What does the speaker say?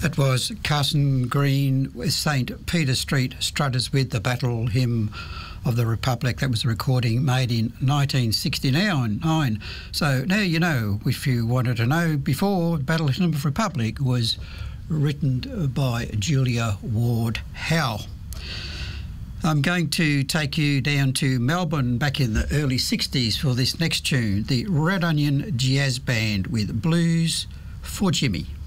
It was Carson Green with St. Peter Street Strutters with the Battle Hymn of the Republic. That was a recording made in 1969. So now you know, if you wanted to know before, Battle Hymn of the Republic was written by Julia Ward Howe. I'm going to take you down to Melbourne back in the early 60s for this next tune, the Red Onion Jazz Band with Blues for Jimmy.